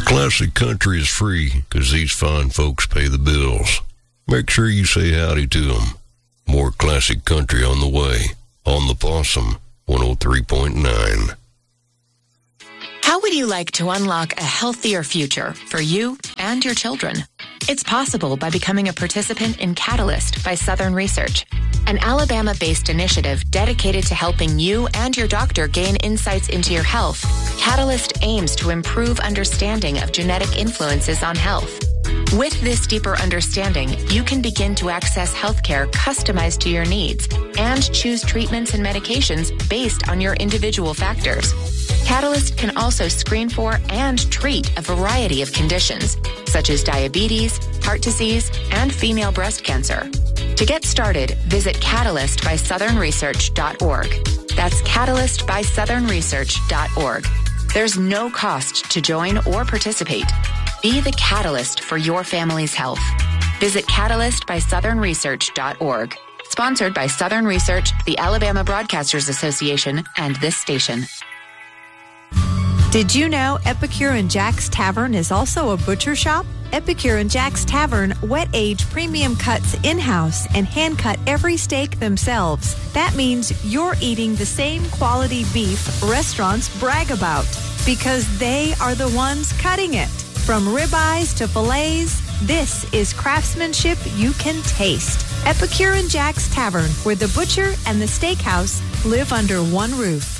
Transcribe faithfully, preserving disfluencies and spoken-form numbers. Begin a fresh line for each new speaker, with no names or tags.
Classic Country is free because these fine folks pay the bills. Make sure you say howdy to them. More Classic Country on the way. On the Possum, one oh three point nine.
How would you like to unlock a healthier future for you and your children? It's possible by becoming a participant in Catalyst by Southern Research, an Alabama-based initiative dedicated to helping you and your doctor gain insights into your health. Catalyst aims to improve understanding of genetic influences on health. With this deeper understanding, you can begin to access healthcare customized to your needs and choose treatments and medications based on your individual factors. Catalyst can also screen for and treat a variety of conditions, such as diabetes, heart disease, and female breast cancer. To get started, visit catalyst by southern research dot org. That's catalyst by southern research dot org. There's no cost to join or participate. Be the catalyst for your family's health. Visit catalyst by southern research dot org. Sponsored by Southern Research, the Alabama Broadcasters Association, and this station.
Did you know Epicure and Jack's Tavern is also a butcher shop? Epicure and Jack's Tavern wet-age premium cuts in-house and hand-cut every steak themselves. That means you're eating the same quality beef restaurants brag about because they are the ones cutting it. From ribeyes to fillets, this is craftsmanship you can taste. Epicure and Jack's Tavern, where the butcher and the steakhouse live under one roof.